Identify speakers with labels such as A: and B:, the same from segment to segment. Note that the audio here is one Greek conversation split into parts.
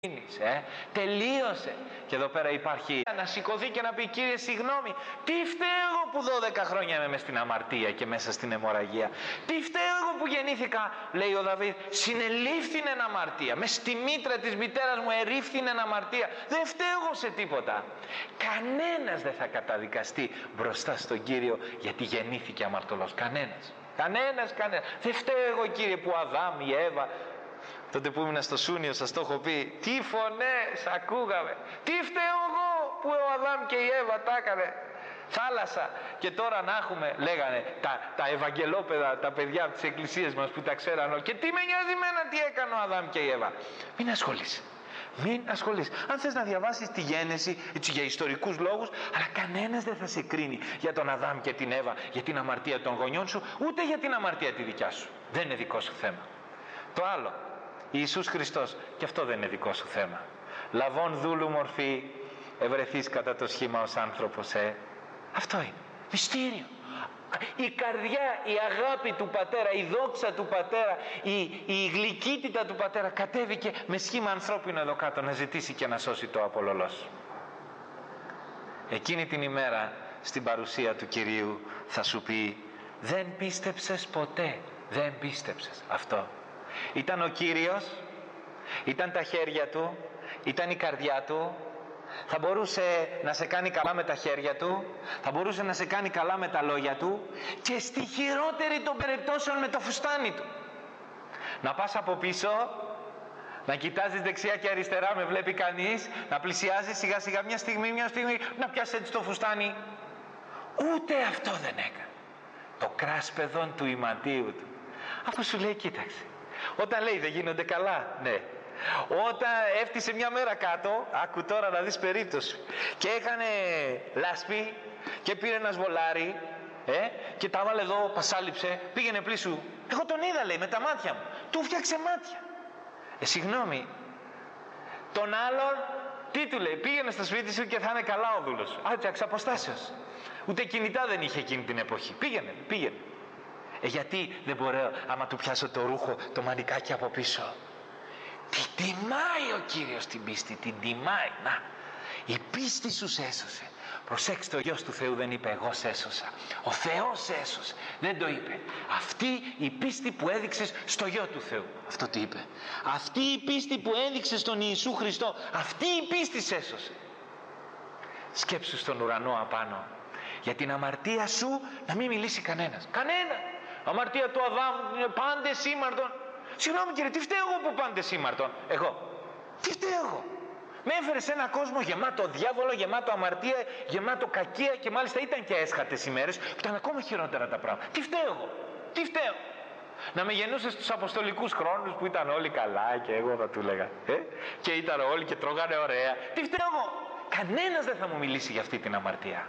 A: Τελείωσε. Και εδώ πέρα υπάρχει να σηκωθεί και να πει: Κύριε, συγγνώμη, τι φταίω εγώ που 12 χρόνια είμαι μες στην αμαρτία και μέσα στην αιμορραγία? Τι φταίω εγώ που γεννήθηκα, λέει ο Δαβίδ, συνελήφθην εν αμαρτία. Μες στη μήτρα της μητέρας μου ερίφθην εν αμαρτία. Δεν φταίω εγώ σε τίποτα. Κανένας δεν θα καταδικαστεί μπροστά στον Κύριο γιατί γεννήθηκε αμαρτωλός. Κανένας. Δεν φταίω εγώ, Κύριε, που ο Αδάμ, η Εύα. Τότε που ήμουν στο Σούνιο σας το έχω πει, τι φωνές ακούγαμε. Τι φταίω εγώ που ο Αδάμ και η Εύα τα έκανε θάλασσα. Και τώρα να έχουμε, λέγανε τα ευαγγελόπαιδα, τα παιδιά από τις εκκλησίες μας που τα ξέραν όλοι. Και τι με νοιάζει εμένα τι έκανε ο Αδάμ και η Εύα? Μην ασχολείσαι. Μην ασχολείσαι. Αν θες να διαβάσεις τη Γένεση, έτσι, για ιστορικούς λόγους, αλλά κανένας δεν θα σε κρίνει για τον Αδάμ και την Εύα, για την αμαρτία των γονιών σου, ούτε για την αμαρτία τη δικιά σου. Δεν είναι δικό σου θέμα. Το άλλο, Ιησούς Χριστός, και αυτό δεν είναι δικό σου θέμα. Λαβών δούλου μορφή, ευρεθείς κατά το σχήμα ως άνθρωπος. Αυτό είναι μυστήριο. Η καρδιά, η αγάπη του Πατέρα, η δόξα του Πατέρα, η γλυκύτητα του Πατέρα κατέβηκε με σχήμα ανθρώπινο εδώ κάτω να ζητήσει και να σώσει το απολωλός. Εκείνη την ημέρα στην παρουσία του Κυρίου θα σου πει: δεν πίστεψες ποτέ. Δεν πίστεψες. Αυτό ήταν ο Κύριος, ήταν τα χέρια του, ήταν η καρδιά του. Θα μπορούσε να σε κάνει καλά με τα χέρια του, θα μπορούσε να σε κάνει καλά με τα λόγια του, και στη χειρότερη των περιπτώσεων με το φουστάνι του. Να πας από πίσω, να κοιτάζεις δεξιά και αριστερά, με βλέπει κανείς, να πλησιάζεις σιγά σιγά, μια στιγμή να πιάσεις έτσι το φουστάνι. Ούτε αυτό δεν έκανε. Το κράσπεδον του ημαντίου του. Αυτό σου λέει: κοίταξε, όταν λέει δεν γίνονται καλά, ναι. Όταν έφτιασε μια μέρα κάτω, άκου τώρα να δεις περίπτωση, και έκανε λάσπη και πήρε ένα σβολάρι, και τα βάλε εδώ, πασάλιψε, πήγαινε πλήσου. Εγώ τον είδα, λέει, με τα μάτια μου. Του φτιάξε μάτια. Συγγνώμη, τον άλλον τι του λέει? Πήγαινε στο σπίτι σου και θα είναι καλά ο δούλος. Άτια, εξ αποστάσεως. Ούτε κινητά δεν είχε εκείνη την εποχή. Πήγαινε. Γιατί δεν μπορώ, άμα του πιάσω το ρούχο, το μανικάκι από πίσω? Την τιμάει ο Κύριος την πίστη, την τιμάει. Να, η πίστη σου σε έσωσε. Προσέξτε, ο Υιός του Θεού δεν είπε εγώ σε έσωσα. Ο Θεός σε έσωσε. Δεν το είπε. Αυτή η πίστη που έδειξες στο Υιό του Θεού. Αυτό τι είπε. Αυτή η πίστη που έδειξες στον Ιησού Χριστό. Αυτή η πίστη σε έσωσε. Σκέψου στον ουρανό απάνω. Για την αμαρτία σου να μην μιλήσει κανένας. Κανένα. Αμαρτία του Αδάμ είναι πάντες ήμαρτον. Συγγνώμη, Κύριε, τι φταίω εγώ που πάντες ήμαρτον? Εγώ. Τι φταίω εγώ? Με έφερε σε ένα κόσμο γεμάτο διάβολο, γεμάτο αμαρτία, γεμάτο κακία, και μάλιστα ήταν και έσχατες ημέρες που ήταν ακόμα χειρότερα τα πράγματα. Τι φταίω εγώ? Τι φταίω? Να με γεννούσε στους αποστολικούς χρόνους που ήταν όλοι καλά, και εγώ θα του έλεγα, και ήταν όλοι και τρώγανε ωραία. Τι φταίω εγώ? Κανένας δεν θα μου μιλήσει για αυτή την αμαρτία.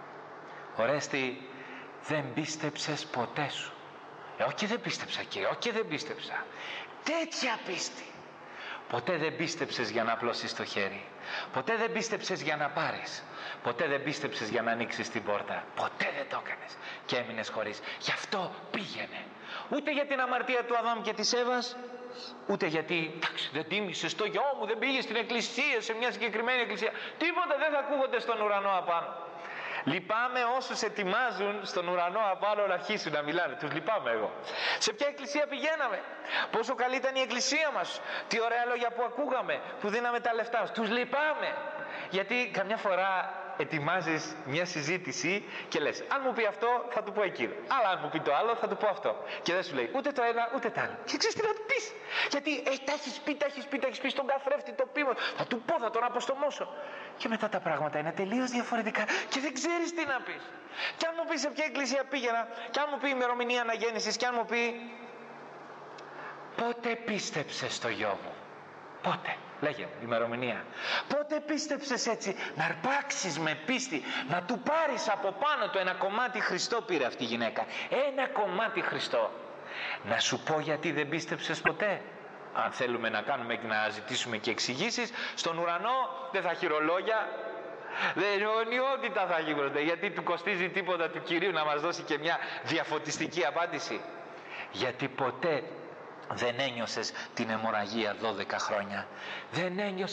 A: Ορέστη, δεν πίστεψες ποτέ σου. Όχι, δεν πίστεψα, Κύριε, όχι, δεν πίστεψα. Τέτοια πίστη. Ποτέ δεν πίστεψες για να απλώσεις το χέρι. Ποτέ δεν πίστεψες για να πάρεις. Ποτέ δεν πίστεψες για να ανοίξεις την πόρτα. Ποτέ δεν το έκανες και έμεινες χωρίς. Γι' αυτό πήγαινε. Ούτε για την αμαρτία του Αδάμ και της Εύας, ούτε γιατί εντάξει, δεν τίμησες το γιο μου, δεν πήγες στην εκκλησία, σε μια συγκεκριμένη εκκλησία. Τίποτα δεν θα ακούγονται στον ουρανό απάνω. Λυπάμαι όσους ετοιμάζουν στον ουρανό απάνω να αρχίσουν να μιλάνε. Τους λυπάμαι εγώ. Σε ποια εκκλησία πηγαίναμε? Πόσο καλή ήταν η εκκλησία μας? Τι ωραία λόγια που ακούγαμε, που δίναμε τα λεφτά μας. Τους λυπάμαι. Γιατί καμιά φορά ετοιμάζεις μια συζήτηση και λες, αν μου πει αυτό θα του πω εκείνο, αλλά αν μου πει το άλλο θα του πω αυτό, και δεν σου λέει ούτε το ένα ούτε το άλλο. Και ξέρεις τι να του πεις? Γιατί τα έχεις πει στον καθρέφτη το πείμα. Θα του πω, θα τον αποστομώσω. Και μετά τα πράγματα είναι τελείως διαφορετικά και δεν ξέρεις τι να πεις. Και αν μου πει σε ποια εκκλησία πήγαινα, και αν μου πει ημερομηνία αναγέννησης, και αν μου πει πότε πίστεψες στο γιο μου? Πότε? Λέγε ημερομηνία. Πότε πίστεψες έτσι να αρπάξεις με πίστη, να του πάρεις από πάνω το ένα κομμάτι Χριστό? Πήρε αυτή η γυναίκα ένα κομμάτι Χριστό. Να σου πω γιατί δεν πίστεψες ποτέ. Αν θέλουμε να κάνουμε και να ζητήσουμε και εξηγήσεις, στον ουρανό δεν θα έχει ρολόγια, αιωνιότητα θα έχει, γιατί του κοστίζει τίποτα του Κυρίου να μας δώσει και μια διαφωτιστική απάντηση. Γιατί ποτέ Δεν ένιωσες την αιμορραγία 12 χρόνια. Δεν ένιωσες